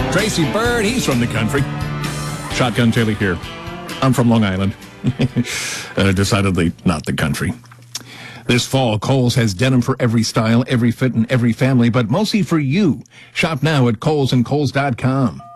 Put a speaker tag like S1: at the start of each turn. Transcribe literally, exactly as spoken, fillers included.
S1: Tracy Bird, he's from the country. Shotgun Taylor here. I'm from Long Island. uh, decidedly not the country. This fall, Kohl's has denim for every style, every fit, and every family, but mostly for you. Shop now at Kohl's and Kohl's dot com.